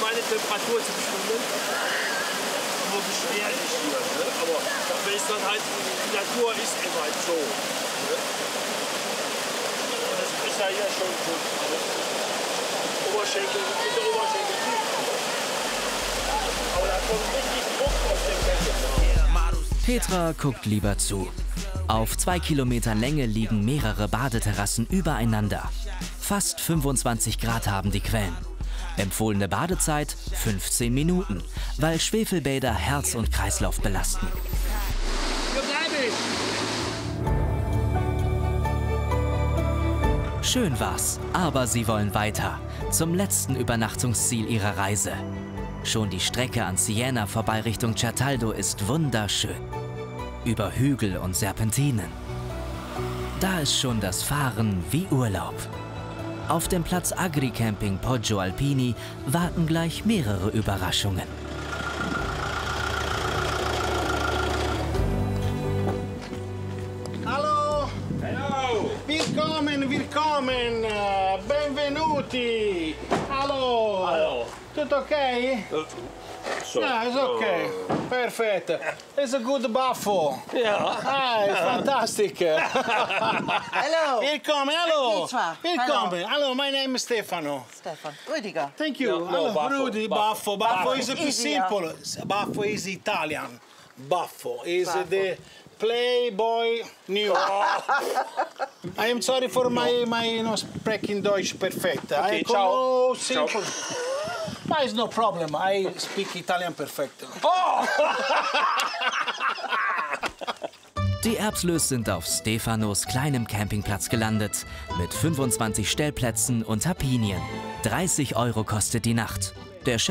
meine Temperatur zu bestimmen. Nur beschwerlich hier. Ne? Aber wenn es dann halt, die Natur ist eben halt so. Ne? Das ist ja hier schon gut. Ne? Oberschenkel, mit der Oberschenkel. Aber da kommt richtig Druck auf den Becken. Petra guckt lieber zu. Auf 2 Kilometern Länge liegen mehrere Badeterrassen übereinander. Fast 25 Grad haben die Quellen. Empfohlene Badezeit 15 Minuten, weil Schwefelbäder Herz und Kreislauf belasten. Hier bleibe ich. Schön war's, aber sie wollen weiter. Zum letzten Übernachtungsziel ihrer Reise. Schon die Strecke an Siena vorbei Richtung Certaldo ist wunderschön. Über Hügel und Serpentinen. Da ist schon das Fahren wie Urlaub. Auf dem Platz Agricamping Poggio Alpini warten gleich mehrere Überraschungen. Hallo! Hallo! Willkommen, willkommen! Benvenuti! Hallo! Hallo. Tutto ok? So. Yeah, it's okay. Perfect. It's a good buffo. Ja. Ah, it's fantastic. Hello. Willkommen, hallo. Konnichiwa. Willkommen. Hello, my name is Stefano. Stefan. Rüdiger. Thank you. No, no, Hello, Buffo, Rudy, Buffo. Buffo. Buffo is a bit Easier. simple. Buffo is Italian. Buffo is the Playboy new. I am sorry for my speaking Deutsch perfect. Okay, I ciao. simple. But it's no problem. I speak Italian perfect. Die Erbslös sind auf Stefanos kleinem Campingplatz gelandet. Mit 25 Stellplätzen und Tapinien. 30 € kostet die Nacht. Der